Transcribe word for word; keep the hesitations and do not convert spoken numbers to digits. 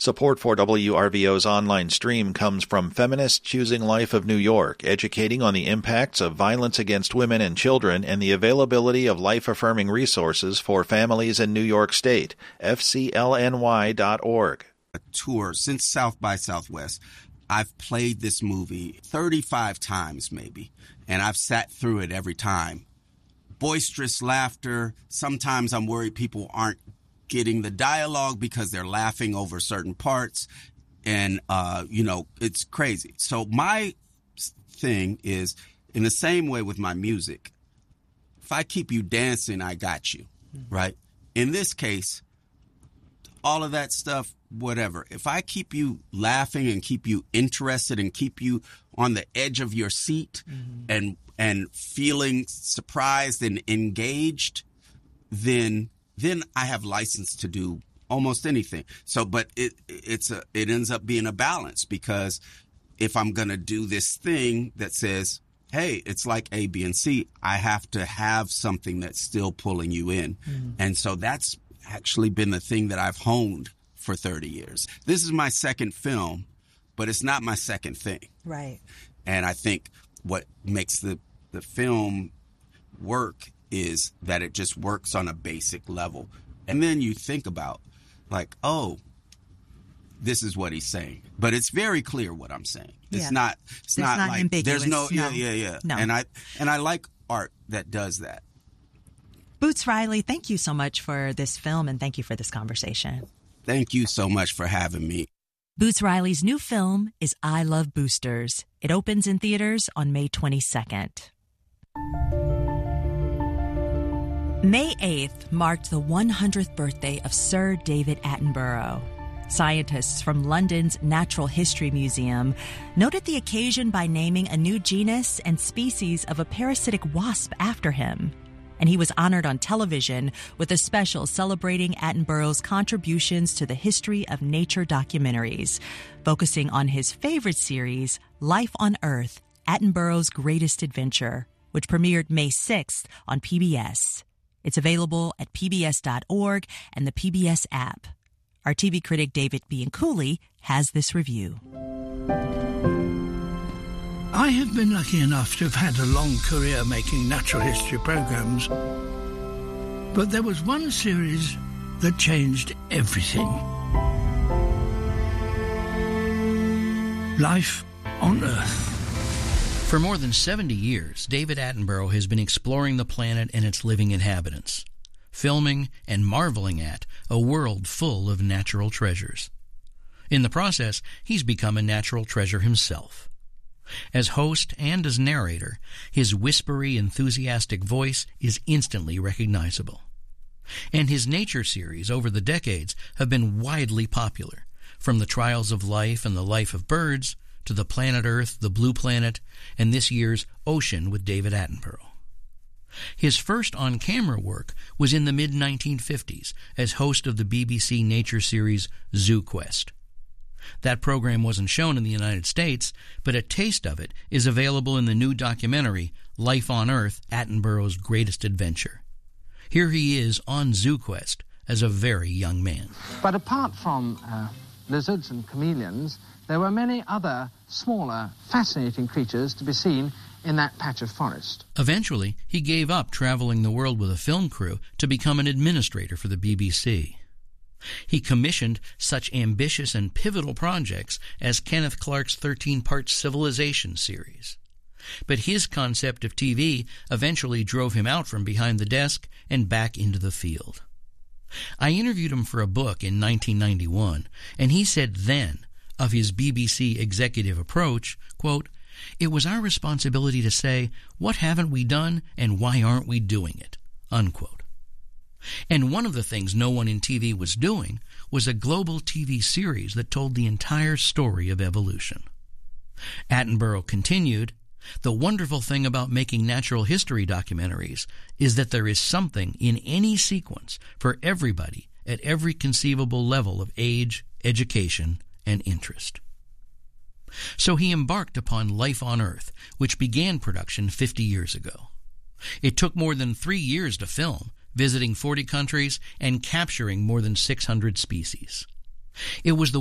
Support for W R V O's online stream comes from Feminists Choosing Life of New York, educating on the impacts of violence against women and children and the availability of life-affirming resources for families in New York State. F C L N Y dot org. A tour since South by Southwest. I've played this movie thirty-five times maybe, and I've sat through it every time. Boisterous laughter. Sometimes I'm worried people aren't getting the dialogue because they're laughing over certain parts. And, uh, you know, it's crazy. So my thing is, in the same way with my music, if I keep you dancing, I got you, mm-hmm. right? In this case, all of that stuff, whatever. If I keep you laughing and keep you interested and keep you on the edge of your seat mm-hmm. and and feeling surprised and engaged, then then I have license to do almost anything. So, but it it's a it ends up being a balance, because if I'm going to do this thing that says, hey, it's like A, B, and C, I have to have something that's still pulling you in. Mm-hmm. And so that's actually been the thing that I've honed for thirty years. This is my second film, but it's not my second thing. Right. And I think what makes the, the film work is that it just works on a basic level. And then you think about, like, oh, this is what he's saying. But it's very clear what I'm saying. It's yeah. not it's, it's not, not like ambiguous. There's no, no yeah, yeah, yeah. No. And I and I like art that does that. Boots Riley, thank you so much for this film, and thank you for this conversation. Thank you so much for having me. Boots Riley's new film is I Love Boosters. It opens in theaters on May twenty-second. May eighth marked the one hundredth birthday of Sir David Attenborough. Scientists from London's Natural History Museum noted the occasion by naming a new genus and species of a parasitic wasp after him. And he was honored on television with a special celebrating Attenborough's contributions to the history of nature documentaries, focusing on his favorite series, Life on Earth, Attenborough's Greatest Adventure, which premiered May sixth on P B S. It's available at P B S dot org and the P B S app. Our T V critic David Bianculli has this review. I have been lucky enough to have had a long career making natural history programs, but there was one series that changed everything. Life on Earth. For more than seventy years, David Attenborough has been exploring the planet and its living inhabitants, filming and marveling at a world full of natural treasures. In the process, he's become a natural treasure himself. As host and as narrator, his whispery, enthusiastic voice is instantly recognizable. And his nature series over the decades have been widely popular, from The Trials of Life and the Life of Birds to The Planet Earth, The Blue Planet, and this year's Ocean with David Attenborough. His first on-camera work was in the mid nineteen fifties as host of the B B C nature series Zoo Quest. That program wasn't shown in the United States, but a taste of it is available in the new documentary Life on Earth, Attenborough's Greatest Adventure. Here he is on Zoo Quest as a very young man. But apart from uh, lizards and chameleons, there were many other smaller, fascinating creatures to be seen in that patch of forest. Eventually, he gave up traveling the world with a film crew to become an administrator for the B B C. He commissioned such ambitious and pivotal projects as Kenneth Clark's thirteen-part Civilization series. But his concept of T V eventually drove him out from behind the desk and back into the field. I interviewed him for a book in nineteen ninety-one, and he said then of his B B C executive approach, quote, "It was our responsibility to say, what haven't we done and why aren't we doing it?" Unquote. And one of the things no one in T V was doing was a global T V series that told the entire story of evolution. Attenborough continued, "The wonderful thing about making natural history documentaries is that there is something in any sequence for everybody at every conceivable level of age, education, and interest." So he embarked upon Life on Earth, which began production fifty years ago. It took more than three years to film, visiting forty countries and capturing more than six hundred species. It was the